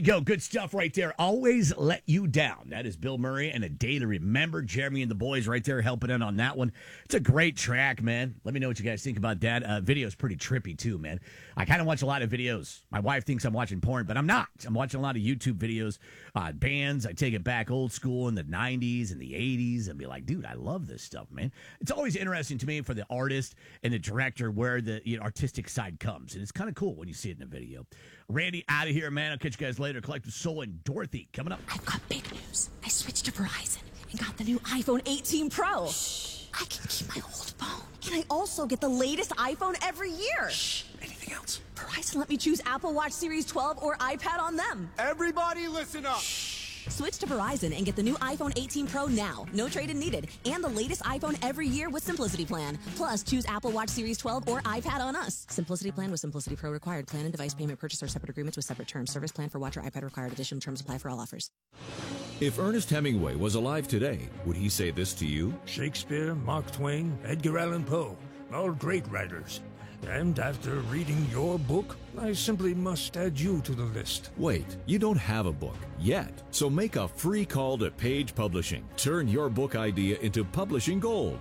go. Good stuff right there. Always Let You Down. That is Bill Murray and A Day to Remember. Jeremy and the boys right there helping in on that one. It's a great track, man. Let me know what you guys think about that. Video's pretty trippy, too, man. I kind of watch a lot of videos. My wife thinks I'm watching porn, but I'm not. I'm watching a lot of YouTube videos, bands. I take it back old school in the 90s and the 80s and be like, dude, I love this stuff, man. It's always interesting to me for the artist and the director where the artistic side comes. And it's kind of cool when you see it in a video. Randy, out of here, man. I'll catch you guys later. Collective Soul and Dorothy coming up. I've got big news. I switched to Verizon and got the new iPhone 18 Pro. Shh. I can keep my old phone. And I also get the latest iPhone every year. Shh. Anything else? Verizon let me choose Apple Watch Series 12 or iPad on them. Everybody listen up. Shh. Switch to Verizon and get the new iPhone 18 Pro now. No trade-in needed. And the latest iPhone every year with Simplicity Plan. Plus, choose Apple Watch Series 12 or iPad on us. Simplicity Plan with Simplicity Pro required. Plan and device payment purchase or separate agreements with separate terms. Service plan for watch or iPad required. Additional terms apply for all offers. If Ernest Hemingway was alive today, would he say this to you? Shakespeare, Mark Twain, Edgar Allan Poe, all great writers. And after reading your book, I simply must add you to the list. Wait, you don't have a book yet. So make a free call to Page Publishing. Turn your book idea into publishing gold.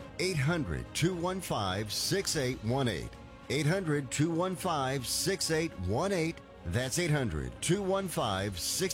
800-215-6818. 800-215-6818. That's 800-215-6818.